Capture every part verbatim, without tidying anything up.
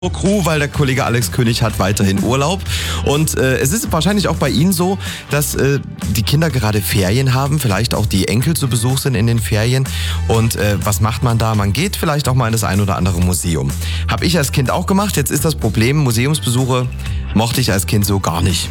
Crew, weil der Kollege Alex König hat weiterhin Urlaub. Und äh, es ist wahrscheinlich auch bei Ihnen so, dass äh, die Kinder gerade Ferien haben, vielleicht auch die Enkel zu Besuch sind in den Ferien. Und äh, was macht man da? Man geht vielleicht auch mal in das ein oder andere Museum. Habe ich als Kind auch gemacht. Jetzt ist das Problem, Museumsbesuche mochte ich als Kind so gar nicht.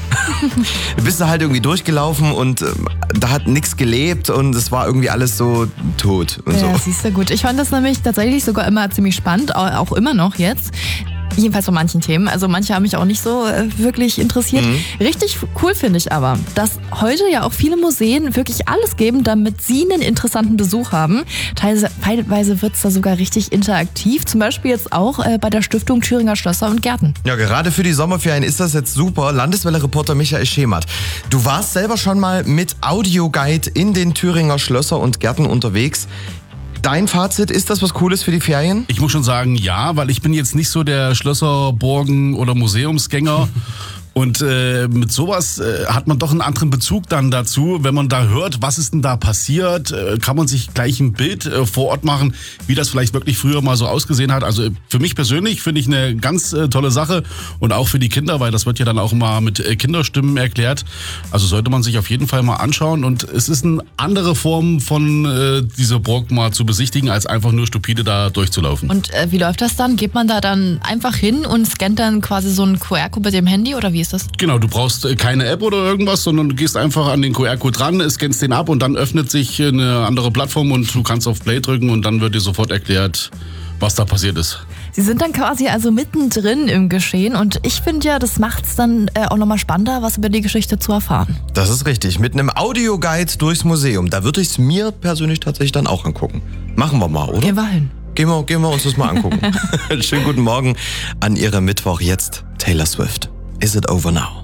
Du bist da halt irgendwie durchgelaufen und äh, da hat nichts gelebt und es war irgendwie alles so tot und ja, so. siehst du, gut. Ich fand das nämlich tatsächlich sogar immer ziemlich spannend, auch immer noch jetzt. Jedenfalls von manchen Themen. Also manche haben mich auch nicht so äh, wirklich interessiert. Mhm. Richtig cool finde ich aber, dass heute ja auch viele Museen wirklich alles geben, damit sie einen interessanten Besuch haben. Teilweise wird es da sogar richtig interaktiv. Zum Beispiel jetzt auch äh, bei der Stiftung Thüringer Schlösser und Gärten. Ja, gerade für die Sommerferien ist das jetzt super. Landeswelle-Reporter Michael Schemert. Du warst selber schon mal mit Audioguide in den Thüringer Schlösser und Gärten unterwegs. Dein Fazit, ist das was Cooles für die Ferien? Ich muss schon sagen, ja, weil ich bin jetzt nicht so der Schlösser, Burgen oder Museumsgänger. Und äh, mit sowas äh, hat man doch einen anderen Bezug dann dazu. Wenn man da hört, was ist denn da passiert, äh, kann man sich gleich ein Bild äh, vor Ort machen, wie das vielleicht wirklich früher mal so ausgesehen hat. Also für mich persönlich finde ich eine ganz äh, tolle Sache und auch für die Kinder, weil das wird ja dann auch mal mit äh, Kinderstimmen erklärt. Also sollte man sich auf jeden Fall mal anschauen. Und es ist eine andere Form von äh, dieser Burg mal zu besichtigen, als einfach nur stupide da durchzulaufen. Und äh, wie läuft das dann? Geht man da dann einfach hin und scannt dann quasi so einen Q R-Code mit dem Handy oder wie ist das? Genau, du brauchst keine App oder irgendwas, sondern du gehst einfach an den Q R-Code ran, scannst den ab und dann öffnet sich eine andere Plattform und du kannst auf Play drücken und dann wird dir sofort erklärt, was da passiert ist. Sie sind dann quasi also mittendrin im Geschehen und ich finde ja, das macht es dann äh, auch nochmal spannender, was über die Geschichte zu erfahren. Das ist richtig, mit einem Audioguide durchs Museum. Da würde ich es mir persönlich tatsächlich dann auch angucken. Machen wir mal, oder? Gehen wir hin. Gehen wir, gehen wir uns das mal angucken. Schönen guten Morgen an Ihrem Mittwoch jetzt. Taylor Swift. Is it over now?